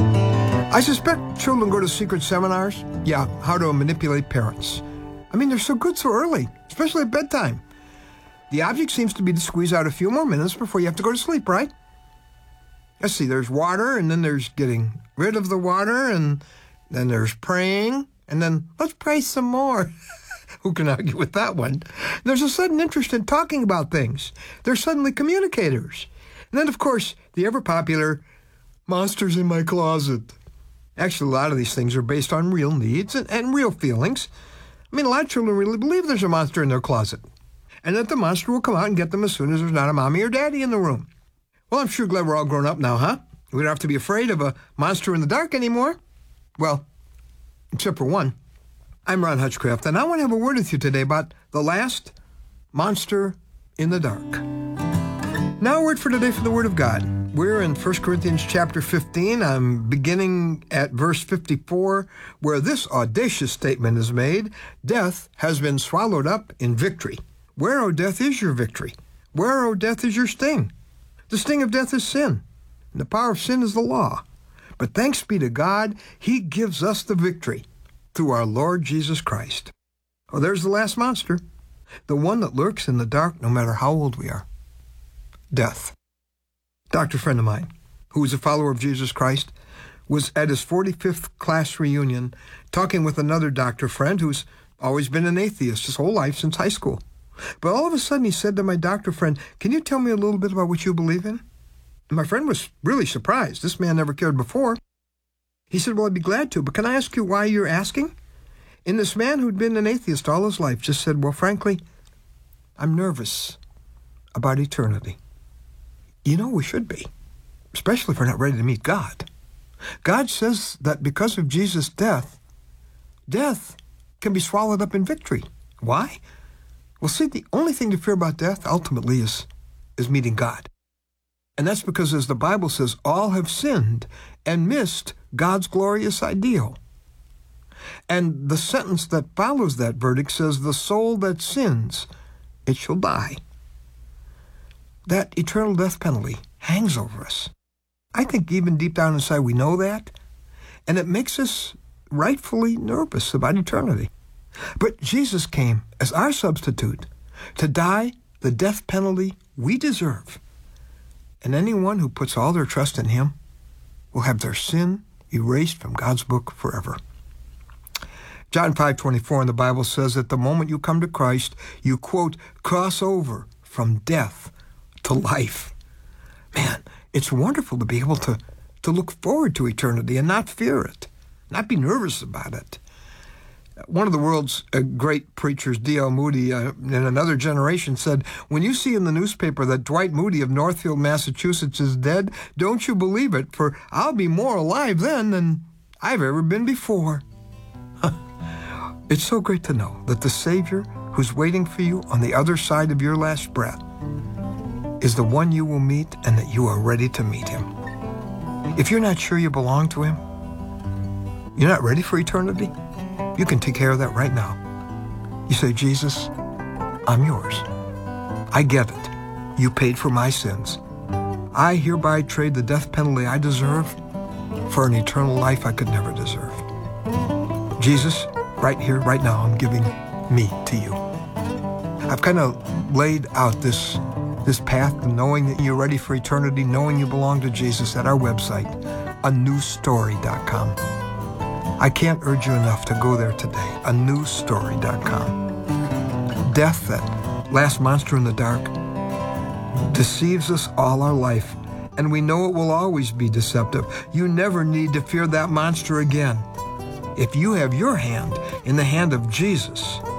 I suspect children go to secret seminars. Yeah, how to manipulate parents. I mean, they're so good so early, especially at bedtime. The object seems to be to squeeze out a few more minutes before you have to go to sleep, right? Let's see, there's water, and then there's getting rid of the water, and then there's praying, and then let's pray some more. Who can argue with that one? There's a sudden interest in talking about things. They're suddenly communicators. And then, of course, the ever-popular monsters in my closet. Actually, a lot of these things are based on real needs and real feelings. I mean, a lot of children really believe there's a monster in their closet, and that the monster will come out and get them as soon as there's not a mommy or daddy in the room. Well, I'm sure glad we're all grown up now, huh? We don't have to be afraid of a monster in the dark anymore. Well, except for one. I'm Ron Hutchcraft, and I want to have a word with you today about the last monster in the dark. Now, a word for today from the Word of God. We're in 1 Corinthians chapter 15. I'm beginning at verse 54, where this audacious statement is made: death has been swallowed up in victory. Where, O death, is your victory? Where, O death, is your sting? The sting of death is sin, and the power of sin is the law. But thanks be to God, He gives us the victory through our Lord Jesus Christ. Oh, there's the last monster, the one that lurks in the dark no matter how old we are. Death. Doctor friend of mine, who is a follower of Jesus Christ, was at his 45th class reunion talking with another doctor friend who's always been an atheist his whole life since high school. But all of a sudden he said to my doctor friend, "Can you tell me a little bit about what you believe in?" And my friend was really surprised. This man never cared before. He said, "Well, I'd be glad to, but can I ask you why you're asking?" And this man who'd been an atheist all his life just said, "Well, frankly, I'm nervous about eternity." You know, we should be, especially if we're not ready to meet God. God says that because of Jesus' death, death can be swallowed up in victory. Why? Well, see, the only thing to fear about death ultimately is meeting God. And that's because, as the Bible says, all have sinned and missed God's glorious ideal. And the sentence that follows that verdict says, "The soul that sins, it shall die." That eternal death penalty hangs over us. I think even deep down inside we know that, and it makes us rightfully nervous about eternity. But Jesus came as our substitute to die the death penalty we deserve. And anyone who puts all their trust in Him will have their sin erased from God's book forever. John 5:24 in the Bible says that the moment you come to Christ, you, quote, cross over from death to life. Man, it's wonderful to be able to look forward to eternity and not fear it, not be nervous about it. One of the world's great preachers, D.L. Moody, in another generation said, "When you see in the newspaper that Dwight Moody of Northfield, Massachusetts is dead, don't you believe it, for I'll be more alive then than I've ever been before." It's so great to know that the Savior who's waiting for you on the other side of your last breath is the one you will meet, and that you are ready to meet Him. If you're not sure you belong to Him, you're not ready for eternity, you can take care of that right now. You say, "Jesus, I'm yours. I get it. You paid for my sins. I hereby trade the death penalty I deserve for an eternal life I could never deserve. Jesus, right here, right now, I'm giving me to you." I've kind of laid out this path to knowing that you're ready for eternity, knowing you belong to Jesus, at our website, anewstory.com. I can't urge you enough to go there today, anewstory.com. Death, that last monster in the dark, deceives us all our life, and we know it will always be deceptive. You never need to fear that monster again. If you have your hand in the hand of Jesus,